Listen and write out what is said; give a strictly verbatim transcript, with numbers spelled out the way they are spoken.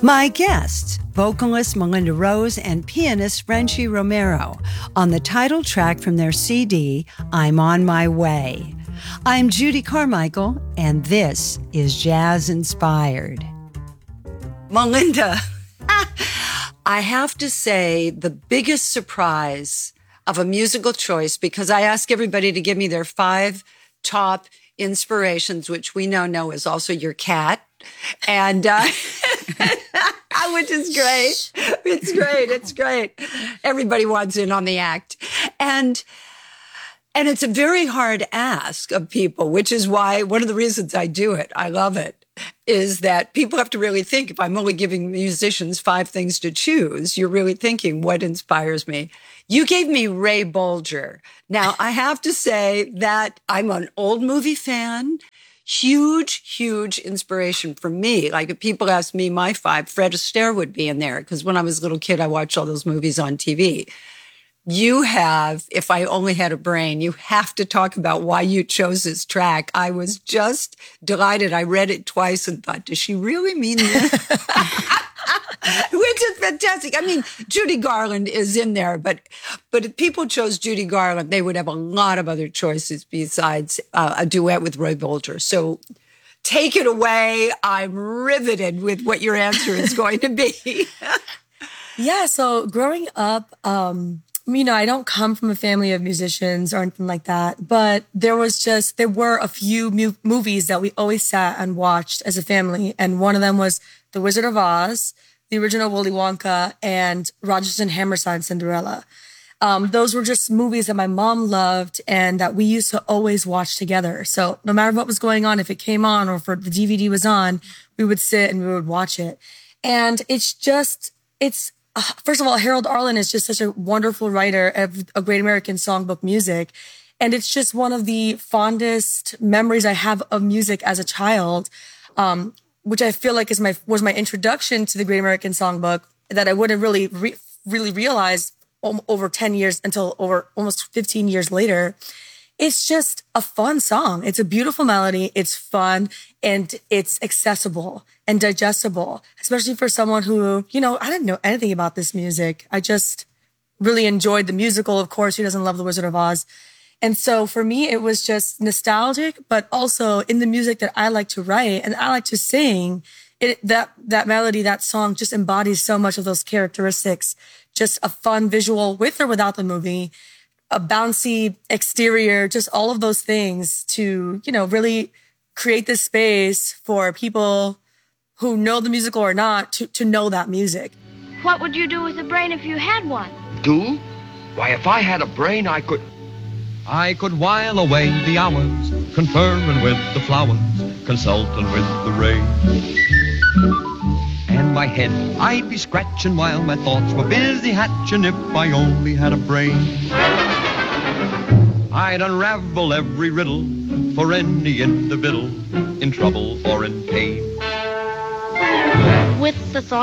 My guests, vocalist Melinda Rose and pianist Frenchie Romero, on the title track from their C D, I'm on My Way. I'm Judy Carmichael, and this is Jazz Inspired. Melinda, I have to say the biggest surprise of a musical choice, because I ask everybody to give me their five top inspirations, which we now know is also your cat. And, uh, which is great. It's great. It's great. Everybody wants in on the act. And, and it's a very hard ask of people, which is why one of the reasons I do it, I love it, is that people have to really think, if I'm only giving musicians five things to choose, you're really thinking, what inspires me? You gave me Ray Bolger. Now, I have to say that I'm an old movie fan. Huge, huge inspiration for me. Like, if people ask me my five, Fred Astaire would be in there, because when I was a little kid, I watched all those movies on T V. You have, If I Only Had a Brain, you have to talk about why you chose this track. I was just delighted. I read it twice and thought, does she really mean this? Which is fantastic. I mean, Judy Garland is in there, but but if people chose Judy Garland, they would have a lot of other choices besides uh, a duet with Ray Bolger. So take it away. I'm riveted with what your answer is going to be. Yeah, so growing up, um, you know, I don't come from a family of musicians or anything like that, but there was just, there were a few mu- movies that we always sat and watched as a family. And one of them was The Wizard of Oz, the original Willy Wonka, and Rodgers and Hammerstein Cinderella. Um, those were just movies that my mom loved and that we used to always watch together. So no matter what was going on, if it came on or if the D V D was on, we would sit and we would watch it. And it's just, it's, uh, first of all, Harold Arlen is just such a wonderful writer of a Great American Songbook music. And it's just one of the fondest memories I have of music as a child. Um, which I feel like is my was my introduction to the Great American Songbook, that I wouldn't really re, really realize over ten years until over almost fifteen years later. It's just a fun song. It's a beautiful melody. It's fun and it's accessible and digestible, especially for someone who, you know, I didn't know anything about this music. I just really enjoyed the musical. Of course, who doesn't love The Wizard of Oz? And so for me, it was just nostalgic, but also in the music that I like to write and I like to sing, it, that, that melody, that song just embodies so much of those characteristics. Just a fun visual with or without the movie, a bouncy exterior, just all of those things to, you know, really create this space for people who know the musical or not to, to know that music. What would you do with a brain if you had one? Do? Why, if I had a brain, I could... I could while away the hours, conferring with the flowers, consulting with the rain. And my head I'd be scratching while my thoughts were busy hatching if I only had a brain. I'd unravel every riddle for any individual in trouble or in pain. With the thought